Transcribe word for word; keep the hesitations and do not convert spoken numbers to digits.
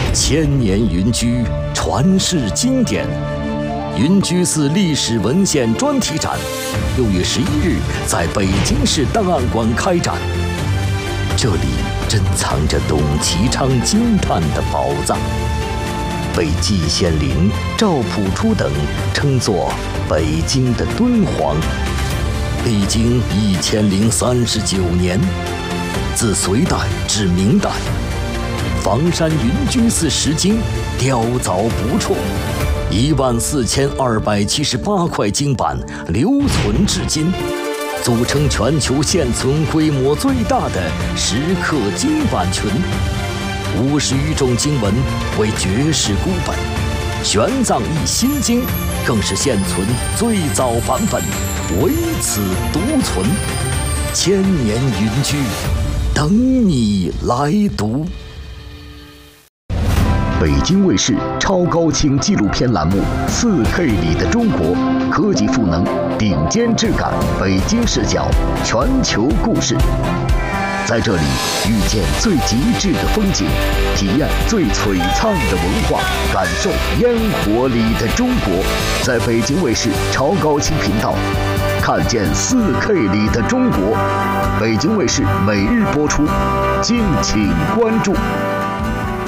千年云居，传世经典。云居寺历史文献专题展，六月十一日在北京市档案馆开展。这里珍藏着董其昌惊叹的宝藏，被季羡林、赵朴初等称作北京的敦煌。历经一千零三十九年，自隋代至明代，房山云居寺石经雕凿不辍，一万四千二百七十八块经版留存至今，组成全球现存规模最大的石刻经版群。五十余种经文为绝世孤本，玄奘译心经更是现存最早版本，唯此独存。千年云居，等你来读。北京卫视超高清纪录片栏目《四 K 里的中国》，科技赋能，顶尖质感，北京视角，全球故事。在这里遇见最极致的风景，体验最璀璨的文化，感受烟火里的中国。在北京卫视超高清频道，看见 四 K 里的中国。北京卫视每日播出，敬请关注。